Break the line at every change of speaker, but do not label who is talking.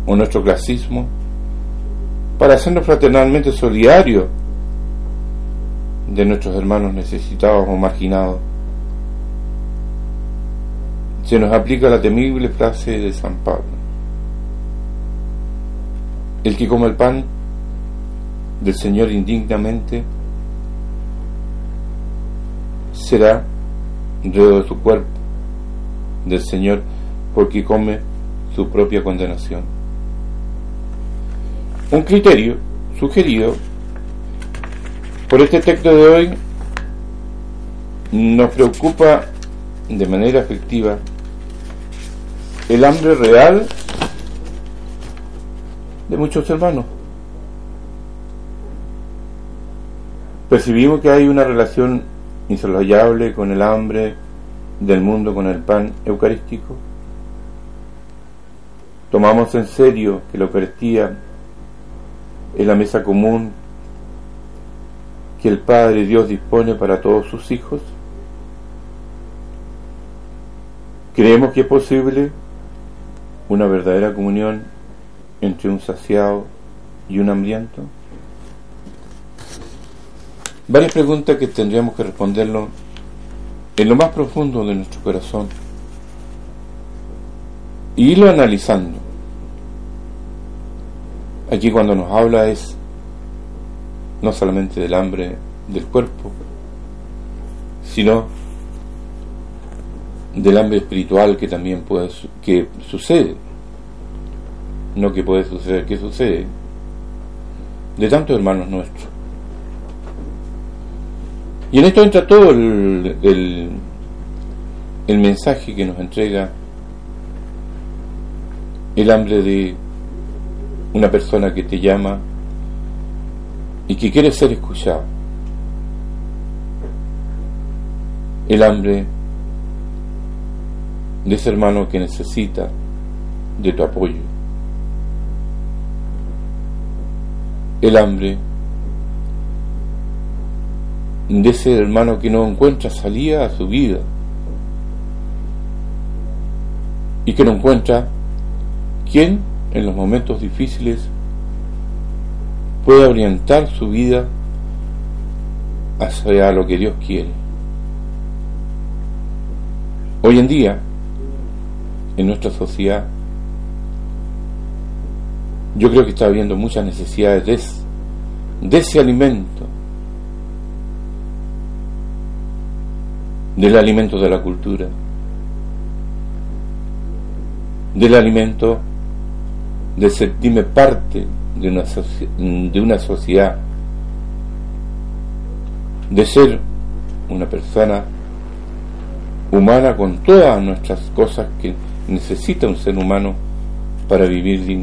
o nuestro clasismo para hacernos fraternalmente solidarios de nuestros hermanos necesitados o marginados. Se nos aplica la temible frase de San Pablo: el que come el pan del Señor indignamente será reo de su cuerpo del Señor, porque come su propia condenación. Un criterio sugerido por este texto de hoy nos preocupa de manera efectiva el hambre real de muchos hermanos. Percibimos que hay una relación insoslayable con el hambre del mundo con el pan eucarístico. Tomamos en serio que la Eucaristía es la mesa común que el Padre Dios dispone para todos sus hijos. Creemos que es posible una verdadera comunión entre un saciado y un hambriento. Varias preguntas que tendríamos que responderlo en lo más profundo de nuestro corazón y irlo analizando. Aquí cuando nos habla es no solamente del hambre del cuerpo, sino del hambre espiritual que también que sucede, no que puede suceder, que sucede, de tantos hermanos nuestros. Y en esto entra todo el mensaje que nos entrega el hambre de una persona que te llama y que quiere ser escuchado, el hambre de ese hermano que necesita de tu apoyo, el hambre de ese hermano que no encuentra salida a su vida y que no encuentra quien en los momentos difíciles pueda orientar su vida hacia lo que Dios quiere. Hoy en día, en nuestra sociedad, yo creo que está habiendo muchas necesidades de ese alimento, del alimento de la cultura, del alimento de sentirme parte de una sociedad, de ser una persona humana con todas nuestras cosas que necesita un ser humano para vivir dignamente.